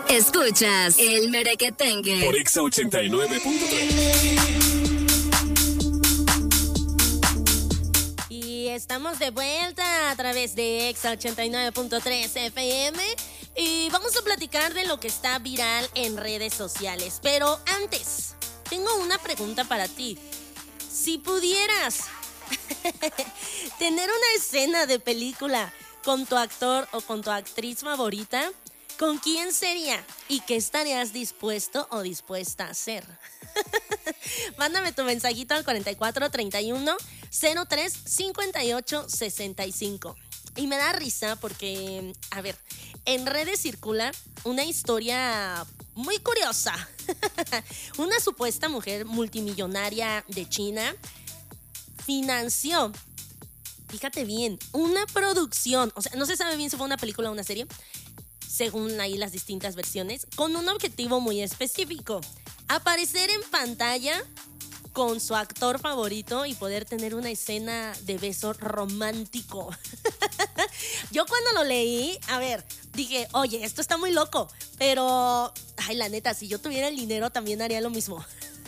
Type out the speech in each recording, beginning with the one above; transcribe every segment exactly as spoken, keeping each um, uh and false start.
Escuchas el Merequetengue por Exa ochenta y nueve punto tres. Y estamos de vuelta a través de Exa ochenta y nueve punto tres F M y vamos a platicar de lo que está viral en redes sociales. Pero antes, tengo una pregunta para ti. Si pudieras tener una escena de película con tu actor o con tu actriz favorita, ¿con quién sería? ¿Y qué estarías dispuesto o dispuesta a hacer? Mándame tu mensajito al cuarenta y cuatro treinta y uno cero tres cincuenta y ocho sesenta y cinco. Y me da risa porque, a ver, en redes circula una historia muy curiosa. Una supuesta mujer multimillonaria de China financió, fíjate bien, una producción, o sea, no se sabe bien si fue una película o una serie, según ahí las distintas versiones, con un objetivo muy específico: aparecer en pantalla con su actor favorito y poder tener una escena de beso romántico. Yo cuando lo leí, a ver, dije, oye, esto está muy loco, pero, ay, la neta, si yo tuviera el dinero también haría lo mismo.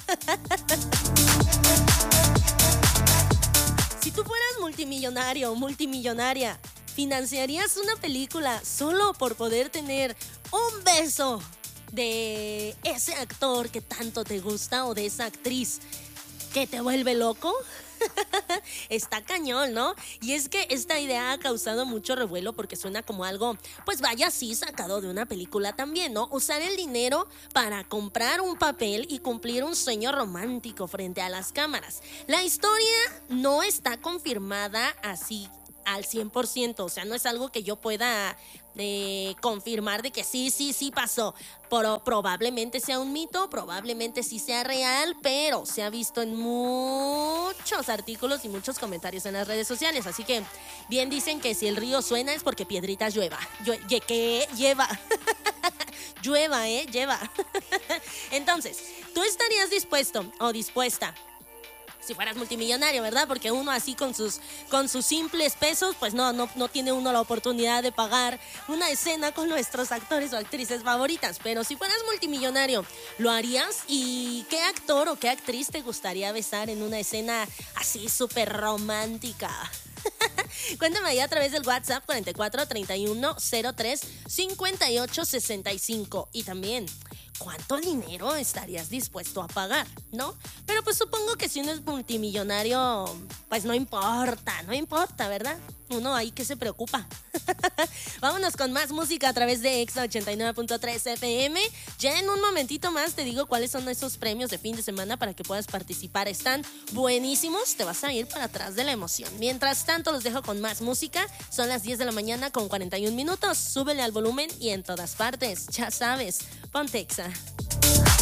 Si tú fueras multimillonario o multimillonaria, ¿financiarías una película solo por poder tener un beso de ese actor que tanto te gusta o de esa actriz que te vuelve loco? Está cañón, ¿no? Y es que esta idea ha causado mucho revuelo porque suena como algo, pues vaya, sí, sacado de una película también, ¿no? Usar el dinero para comprar un papel y cumplir un sueño romántico frente a las cámaras. La historia no está confirmada así al cien por ciento, o sea, no es algo que yo pueda eh, confirmar de que sí, sí, sí pasó. Pero probablemente sea un mito, probablemente sí sea real, pero se ha visto en muchos artículos y muchos comentarios en las redes sociales. Así que bien dicen que si el río suena es porque piedritas llueva. Llue- ¿Qué? Lleva. Llueva, ¿eh? Lleva. Entonces, ¿tú estarías dispuesto o dispuesta? Si fueras multimillonario, ¿verdad? Porque uno así con sus, con sus simples pesos, pues no, no, no tiene uno la oportunidad de pagar una escena con nuestros actores o actrices favoritas. Pero si fueras multimillonario, ¿lo harías? ¿Y qué actor o qué actriz te gustaría besar en una escena así súper romántica? Cuéntame ahí a través del WhatsApp cuarenta y cuatro treinta y uno cero tres cincuenta y ocho sesenta y cinco. Y también, ¿cuánto dinero estarías dispuesto a pagar? ¿No? Pero pues supongo que si uno es multimillonario, pues no importa, no importa, ¿verdad? Uno ahí que se preocupa. Vámonos con más música a través de Exa ochenta y nueve punto tres F M. Ya en un momentito más te digo cuáles son esos premios de fin de semana para que puedas participar. Están buenísimos, te vas a ir para atrás de la emoción. Mientras tanto, los dejo con más música. Son las diez de la mañana con cuarenta y un minutos. Súbele al volumen y en todas partes, ya sabes, ponte Exa.